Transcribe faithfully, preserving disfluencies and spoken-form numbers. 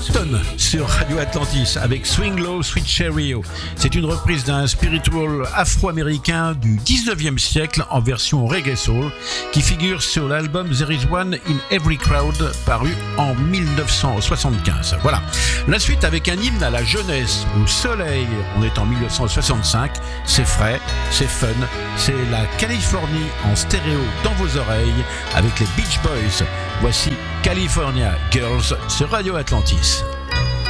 Clapton sur Radio Atlantis avec Swing Low, Sweet Cherry-O. C'est une reprise d'un spiritual afro-américain du dix-neuvième siècle en version reggae soul qui figure sur l'album There Is One in Every Crowd paru en dix-neuf cent soixante-quinze. Voilà. La suite avec un hymne à la jeunesse au soleil. On est en dix-neuf cent soixante-cinq. C'est frais, c'est fun, c'est la Californie en stéréo dans vos oreilles avec les Beach Boys. Voici California Girls sur Radio Atlantis.